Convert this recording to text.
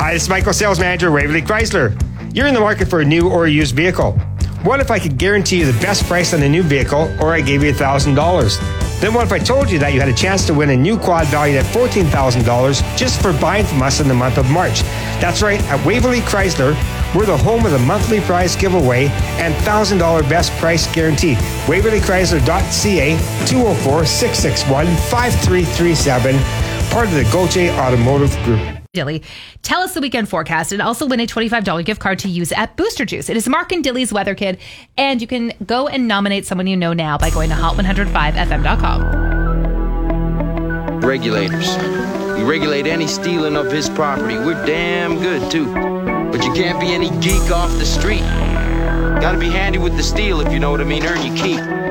Hi, this is Michael, Sales Manager, Waverly Chrysler. You're in the market for a new or a used vehicle. What if I could guarantee you the best price on a new vehicle, or I gave you $1,000? Then what if I told you that you had a chance to win a new quad valued at $14,000 just for buying from us in the month of March? That's right, at Waverly Chrysler, we're the home of the monthly prize giveaway and $1,000 best price guarantee. WaverlyChrysler.ca, 204-661-5337, part of the Gauthier Automotive Group. Dilly, tell us the weekend forecast and also win a $25 gift card to use at Booster Juice. It is Mark and Dilly's Weather Kid, and you can go and nominate someone you know now by going to hot105fm.com. Regulators. We regulate any stealing of his property. We're damn good, too. But you can't be any geek off the street. Gotta be handy with the steel, if you know what I mean. Earn your keep.